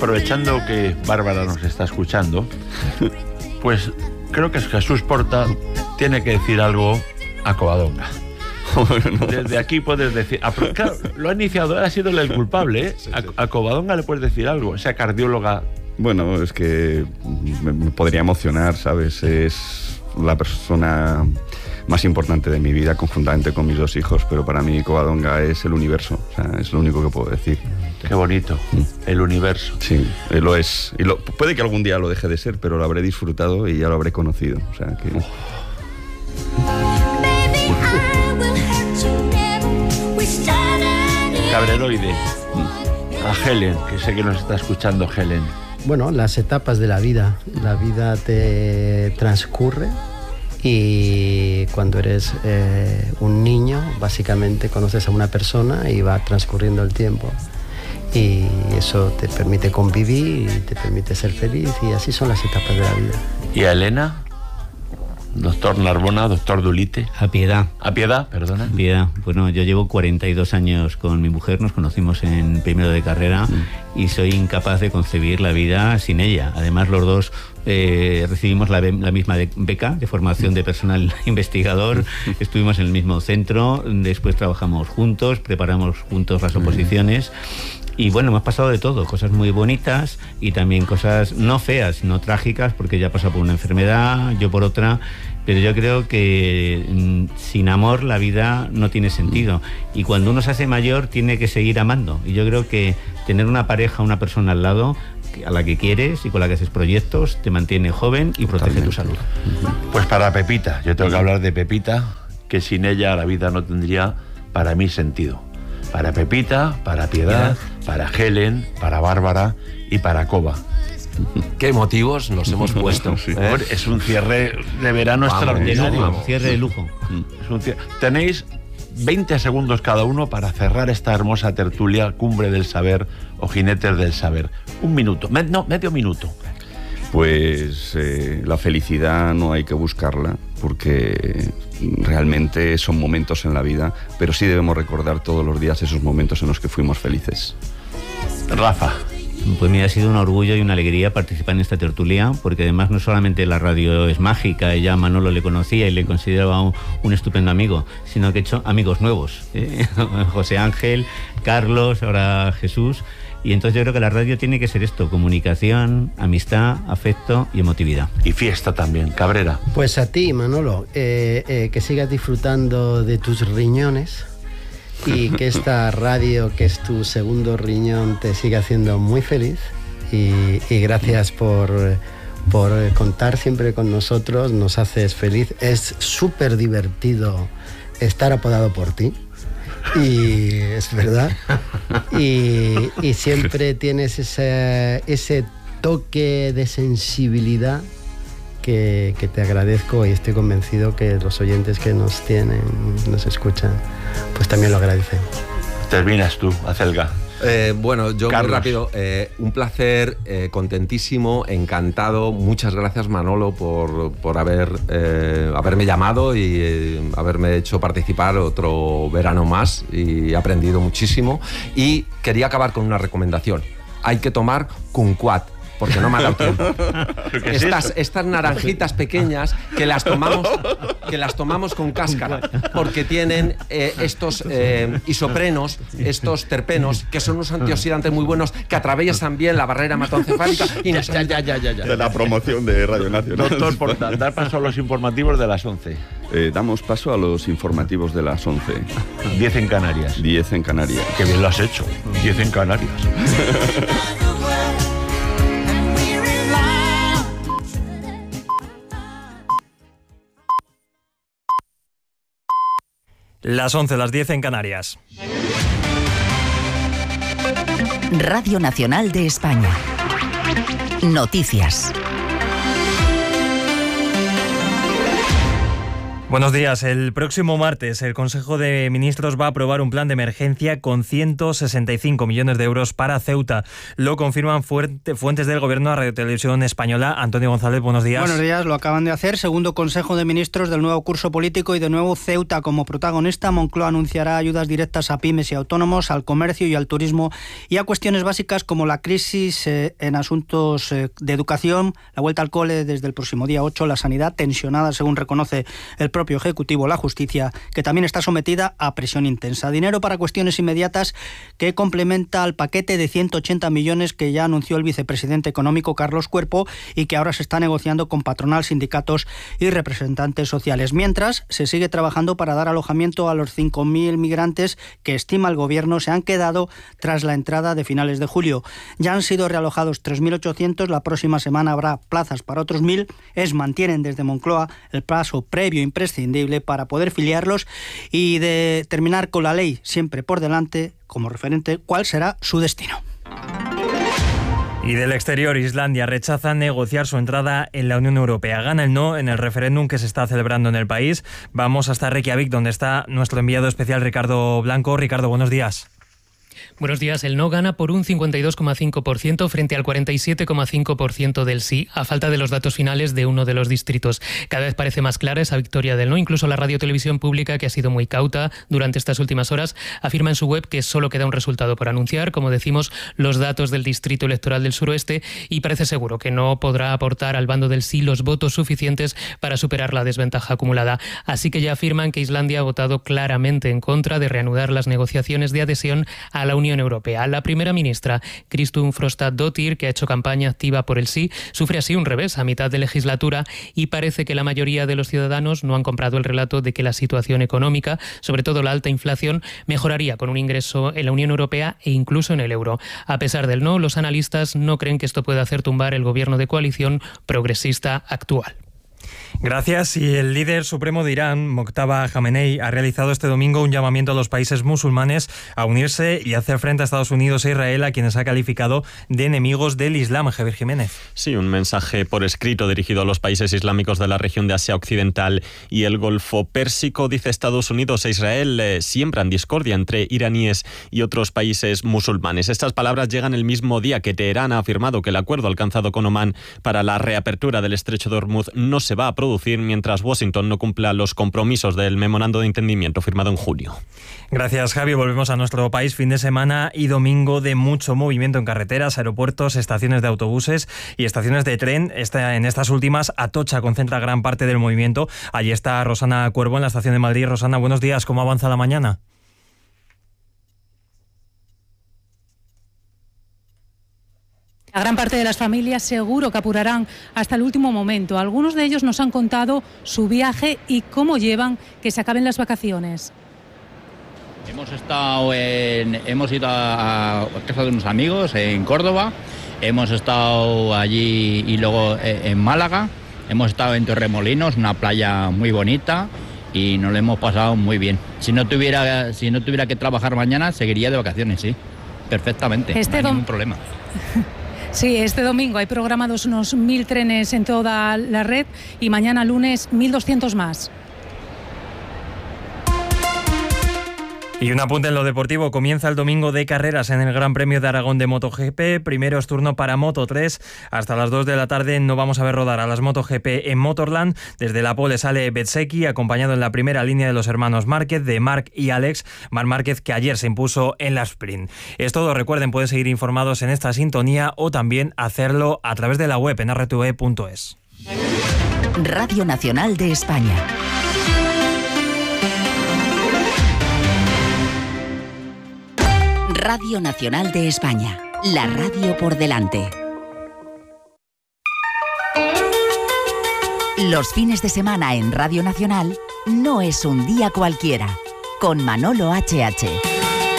aprovechando que Bárbara nos está escuchando, pues creo que Jesús Porta tiene que decir algo a Covadonga. Desde aquí puedes decir... Claro, lo ha iniciado, ha sido el culpable, ¿eh? A Covadonga le puedes decir algo, esa cardióloga. Bueno, es que me podría emocionar, ¿sabes? Es la persona más importante de mi vida, conjuntamente con mis 2 hijos, pero para mí Covadonga es el universo, o sea, es lo único que puedo decir. Qué bonito, el universo. Sí, lo es. Y puede que algún día lo deje de ser, pero lo habré disfrutado y ya lo habré conocido, o sea que... Cabreroide, a Helen, que sé que nos está escuchando Helen. Bueno, las etapas de la vida te transcurre y cuando eres un niño, básicamente conoces a una persona y va transcurriendo el tiempo y eso te permite convivir y te permite ser feliz y así son las etapas de la vida. ¿Y a Elena? Doctor Narbona, doctor Dulite. A Piedad. A Piedad, perdona. Piedad. Bueno, yo llevo 42 años con mi mujer, nos conocimos en primero de carrera y soy incapaz de concebir la vida sin ella. Además, los dos recibimos la misma beca de formación de personal investigador, estuvimos en el mismo centro, después trabajamos juntos, preparamos juntos las oposiciones. Y bueno, hemos pasado de todo, cosas muy bonitas y también cosas no feas, sino trágicas, porque ella pasa por una enfermedad, yo por otra, pero yo creo que sin amor la vida no tiene sentido. Y cuando uno se hace mayor tiene que seguir amando. Y yo creo que tener una pareja, una persona al lado, a la que quieres y con la que haces proyectos, te mantiene joven y protege tu salud. Pues para Pepita, yo tengo que hablar de Pepita, que sin ella la vida no tendría para mí sentido. Para Pepita, para Piedad, para Helen, para Bárbara y para Cova. ¿Qué motivos nos hemos puesto? Sí. Es un cierre de verano extraordinario. Cierre de lujo. Tenéis 20 segundos cada uno para cerrar esta hermosa tertulia, Cumbre del Saber o Jinetes del Saber. Un minuto, medio minuto. Pues la felicidad no hay que buscarla, porque realmente son momentos en la vida, pero sí debemos recordar todos los días esos momentos en los que fuimos felices. Rafa. Pues mira, ha sido un orgullo y una alegría participar en esta tertulia, porque además no solamente la radio es mágica, ella a Manolo le conocía y le consideraba un estupendo amigo, sino que he hecho amigos nuevos, José Ángel, Carlos, ahora Jesús. Y entonces yo creo que la radio tiene que ser esto: comunicación, amistad, afecto y emotividad. Y fiesta también, Cabrera. Pues a ti, Manolo, que sigas disfrutando de tus riñones y que esta radio, que es tu segundo riñón, te siga haciendo muy feliz. Y gracias por contar siempre con nosotros, nos haces feliz. Es súper divertido estar apodado por ti. Y es verdad. Y siempre tienes ese toque de sensibilidad que te agradezco, y estoy convencido que los oyentes que nos escuchan, pues también lo agradecen. Terminas tú, Acelga. Bueno, yo Carlos. muy rápido, un placer, contentísimo, encantado. Muchas gracias, Manolo, por haberme llamado y haberme hecho participar otro verano más, y he aprendido muchísimo. Y quería acabar con una recomendación: hay que tomar kumquat, porque no me ha dado tiempo. Estas naranjitas pequeñas que las tomamos con cáscara, porque tienen estos isoprenos, estos terpenos, que son unos antioxidantes muy buenos que atraviesan bien la barrera hematoencefálica y nos... Ya. De la promoción de Radio Nacional. Doctor Porta, dar paso a los informativos de las 11. Damos paso a los informativos de las 11. 10 en Canarias. 10 en Canarias. Qué bien lo has hecho. 10 en Canarias. Las 11, las 10 en Canarias. Radio Nacional de España. Noticias. Buenos días. El próximo martes el Consejo de Ministros va a aprobar un plan de emergencia con 165 millones de euros para Ceuta. Lo confirman fuentes del Gobierno a Radio Televisión Española. Antonio González, buenos días. Buenos días, lo acaban de hacer. Segundo Consejo de Ministros del nuevo curso político y de nuevo Ceuta como protagonista. Moncloa anunciará ayudas directas a pymes y autónomos, al comercio y al turismo y a cuestiones básicas como la crisis en asuntos de educación, la vuelta al cole desde el próximo día 8, la sanidad tensionada, según reconoce el propio Ejecutivo, la justicia, que también está sometida a presión intensa. Dinero para cuestiones inmediatas que complementa al paquete de 180 millones que ya anunció el vicepresidente económico Carlos Cuerpo y que ahora se está negociando con patronal, sindicatos y representantes sociales. Mientras, se sigue trabajando para dar alojamiento a los 5.000 migrantes que estima el Gobierno se han quedado tras la entrada de finales de julio. Ya han sido realojados 3.800, la próxima semana habrá plazas para otros 1.000. Mantienen desde Moncloa el plazo previo imprescindible para poder filiarlos y de terminar con la ley siempre por delante como referente cuál será su destino. Y del exterior, Islandia rechaza negociar su entrada en la Unión Europea. Gana el no en el referéndum que se está celebrando en el país. Vamos hasta Reykjavik, donde está nuestro enviado especial Ricardo Blanco. Ricardo, buenos días. Buenos días. El no gana por un 52,5% frente al 47,5% del sí, a falta de los datos finales de uno de los distritos. Cada vez parece más clara esa victoria del no. Incluso la radiotelevisión pública, que ha sido muy cauta durante estas últimas horas, afirma en su web que solo queda un resultado por anunciar, como decimos, los datos del distrito electoral del suroeste, y parece seguro que no podrá aportar al bando del sí los votos suficientes para superar la desventaja acumulada. Así que ya afirman que Islandia ha votado claramente en contra de reanudar las negociaciones de adhesión a la Unión Europea. La primera ministra, Kristrún Frostadóttir, que ha hecho campaña activa por el sí, sufre así un revés a mitad de legislatura y parece que la mayoría de los ciudadanos no han comprado el relato de que la situación económica, sobre todo la alta inflación, mejoraría con un ingreso en la Unión Europea e incluso en el euro. A pesar del no, los analistas no creen que esto pueda hacer tumbar el gobierno de coalición progresista actual. Gracias. Y el líder supremo de Irán, Mojtaba Khamenei, ha realizado este domingo un llamamiento a los países musulmanes a unirse y hacer frente a Estados Unidos e Israel, a quienes ha calificado de enemigos del Islam. Javier Jiménez. Sí, un mensaje por escrito dirigido a los países islámicos de la región de Asia Occidental y el Golfo Pérsico. Dice: Estados Unidos e Israel siembran discordia entre iraníes y otros países musulmanes. Estas palabras llegan el mismo día que Teherán ha afirmado que el acuerdo alcanzado con Omán para la reapertura del estrecho de Hormuz no se va a producir mientras Washington no cumpla los compromisos del memorando de entendimiento firmado en junio. Gracias, Javi. Volvemos a nuestro país. Fin de semana y domingo de mucho movimiento en carreteras, aeropuertos, estaciones de autobuses y estaciones de tren. En estas últimas, Atocha concentra gran parte del movimiento. Allí está Rosana Cuervo en la estación de Madrid. Rosana, buenos días. ¿Cómo avanza la mañana? La gran parte de las familias seguro que apurarán hasta el último momento. Algunos de ellos nos han contado su viaje y cómo llevan que se acaben las vacaciones. Hemos ido a casa de unos amigos en Córdoba, hemos estado allí y luego en Málaga, hemos estado en Torremolinos, una playa muy bonita, y nos lo hemos pasado muy bien. Si no tuviera que trabajar mañana, seguiría de vacaciones, sí, perfectamente, no hay ningún problema. Sí, este domingo hay programados unos 1.000 trenes en toda la red y mañana lunes 1.200 más. Y un apunte en lo deportivo. Comienza el domingo de carreras en el Gran Premio de Aragón de MotoGP. Primero es turno para Moto3. Hasta las 2 de la tarde no vamos a ver rodar a las MotoGP en Motorland. Desde la pole sale Bezzecchi, acompañado en la primera línea de los hermanos Márquez, de Marc y Alex. Marc Márquez, que ayer se impuso en la sprint. Es todo. Recuerden, pueden seguir informados en esta sintonía o también hacerlo a través de la web en rtve.es. Radio Nacional de España. Radio Nacional de España, la radio por delante. Los fines de semana en Radio Nacional no es un día cualquiera, con Manolo HH.